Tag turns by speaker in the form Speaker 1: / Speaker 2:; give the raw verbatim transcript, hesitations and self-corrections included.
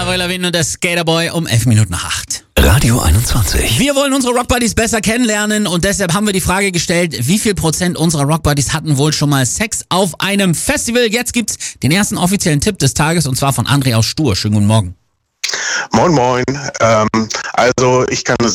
Speaker 1: Avril Lavigne und der Skaterboy um elf Minuten nach acht.
Speaker 2: Radio einundzwanzig.
Speaker 1: Wir wollen unsere Rockbuddies besser kennenlernen und deshalb haben wir die Frage gestellt, wie viel Prozent unserer Rockbuddies hatten wohl schon mal Sex auf einem Festival? Jetzt gibt's den ersten offiziellen Tipp des Tages und zwar von André aus Stur. Schönen guten Morgen.
Speaker 3: Moin, moin. Ähm, also ich kann